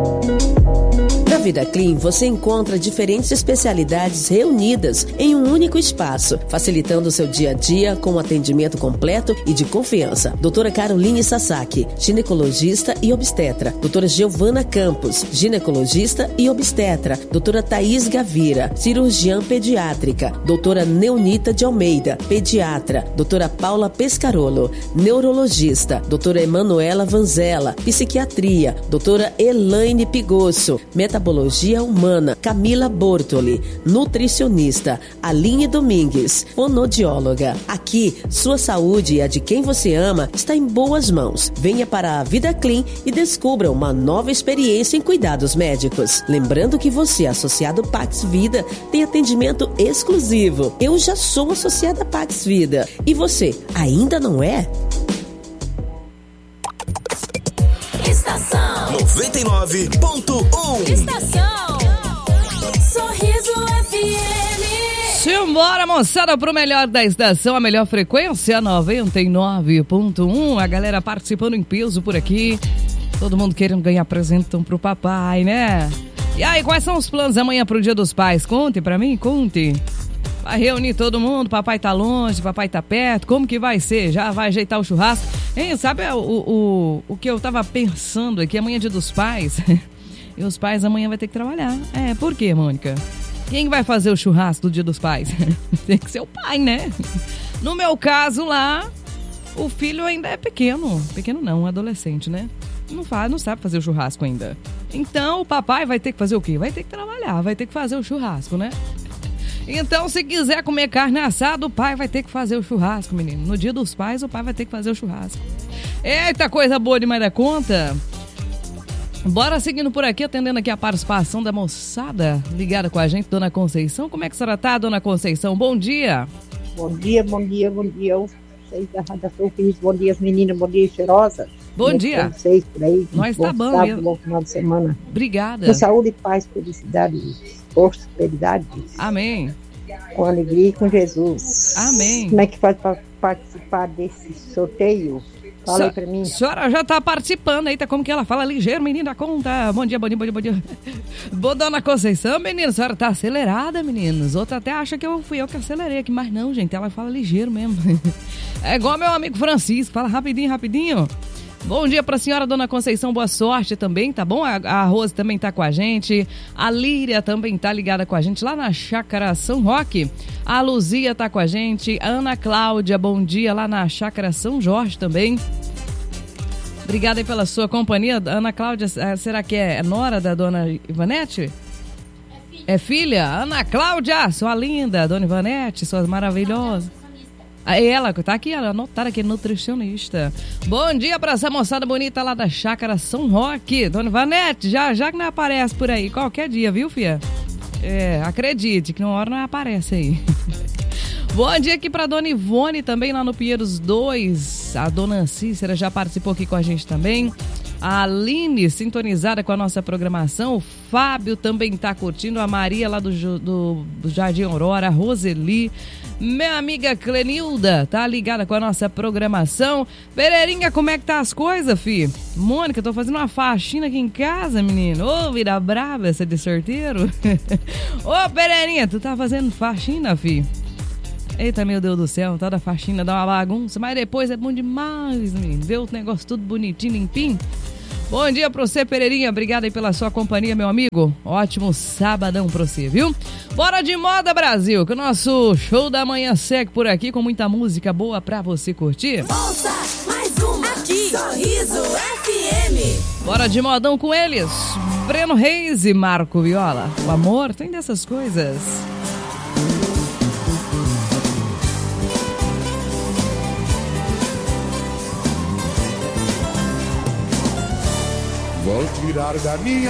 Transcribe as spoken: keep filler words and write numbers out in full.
Na Vida Clean, você encontra diferentes especialidades reunidas em um único espaço, facilitando o seu dia a dia com um atendimento completo e de confiança. Doutora Caroline Sasaki, ginecologista e obstetra. Doutora Giovana Campos, ginecologista e obstetra. Doutora Thaís Gavira, cirurgiã pediátrica. Doutora Neunita de Almeida, pediatra. Doutora Paula Pescarolo, neurologista. Doutora Emanuela Vanzella, psiquiatria. Doutora Elaine Pigosso, metabologia humana. Camila Bortoli, nutricionista. Aline Domingues, fonodióloga. Aqui, sua saúde e a de quem você ama está em boas mãos. Venha para a Vida Clean e descubra uma nova experiência em cuidados médicos. Lembrando que você, associado Pax Vida, tem atendimento exclusivo. Eu já sou associada Pax Vida. E você, ainda não é? Estação noventa e nove ponto um. Estação Sorriso F M. Simbora, moçada, pro melhor da estação, a melhor frequência, noventa e nove ponto um. A galera participando em peso por aqui. Todo mundo querendo ganhar presentão pro papai, né? E aí, quais são os planos amanhã pro Dia dos Pais? Conte pra mim, conte. Vai reunir todo mundo, papai tá longe, papai tá perto, como que vai ser? Já vai ajeitar o churrasco? Hein, sabe o, o, o que eu tava pensando aqui, amanhã é Dia dos Pais, e os pais amanhã vai ter que trabalhar. É, por quê, Mônica? Quem vai fazer o churrasco do Dia dos Pais? Tem que ser o pai, né? No meu caso lá, o filho ainda é pequeno, pequeno não, adolescente, né? Não faz, não sabe fazer o churrasco ainda. Então o papai vai ter que fazer o quê? Vai ter que trabalhar, vai ter que fazer o churrasco, né? Então, se quiser comer carne assada, o pai vai ter que fazer o churrasco, menino. No Dia dos Pais, o pai vai ter que fazer o churrasco. Eita, coisa boa demais da conta. Bora seguindo por aqui, atendendo aqui a participação da moçada ligada com a gente, Dona Conceição. Como é que a senhora tá, Dona Conceição? Bom dia. Bom dia, bom dia, bom dia. Vocês da Rádio Feliz, bom dia, as meninas, bom dia, cheirosa. Bom dia. Vocês por aí. Nós tá bom sábado, mesmo. Bom final de semana. Obrigada. Com saúde, paz, felicidade, prosperidade. Amém. Com alegria e com Jesus. Amém. Como é que faz para participar desse sorteio? Fala So, aí pra mim. A senhora já tá participando aí, tá como que ela fala ligeiro, menina, conta. Bom dia, bom dia, bom dia, bom dia. Boa, Dona Conceição, menina, a senhora tá acelerada, meninos. Outra até acha que eu fui eu que acelerei aqui, mas não, gente, ela fala ligeiro mesmo. É igual meu amigo Francisco, fala rapidinho, rapidinho. Bom dia pra senhora, Dona Conceição, boa sorte também, tá bom? A, a Rose também tá com a gente, a Líria também tá ligada com a gente lá na Chácara São Roque, a Luzia tá com a gente, a Ana Cláudia, bom dia lá na Chácara São Jorge também. Obrigada aí pela sua companhia, Ana Cláudia, será que é nora da Dona Ivanete? É filha. É filha? Ana Cláudia, sua linda, Dona Ivanete, sua maravilhosa. Ela, tá aqui, ela anotaram aqui, nutricionista. Bom dia pra essa moçada bonita lá da Chácara São Roque. Dona Vanete, já, já que não aparece por aí, qualquer dia, viu, filha? É, acredite que uma hora não aparece aí. Bom dia aqui pra Dona Ivone também, lá no Pinheiros dois. A Dona Cícera já participou aqui com a gente também. A Aline, sintonizada com a nossa programação. O Fábio também tá curtindo. A Maria lá do, do, do Jardim Aurora. A Roseli. Minha amiga Clenilda tá ligada com a nossa programação. Pereirinha, como é que tá as coisas, fi? Mônica, tô fazendo uma faxina aqui em casa, menino. Ô, vira brava essa de sorteiro. Ô, Pereirinha, tu tá fazendo faxina, fi? Eita, meu Deus do céu, toda faxina dá uma bagunça, mas depois é bom demais, menino. Ver o negócio tudo bonitinho, limpinho. Bom dia pra você, Pereirinha. Obrigada aí pela sua companhia, meu amigo. Ótimo sabadão pra você, viu? Bora de moda, Brasil, que o nosso show da manhã segue por aqui com muita música boa pra você curtir. Ouça mais uma aqui, Sorriso F M. Bora de modão com eles, Breno Reis e Marco Viola. O amor tem dessas coisas. Vou tirar da minha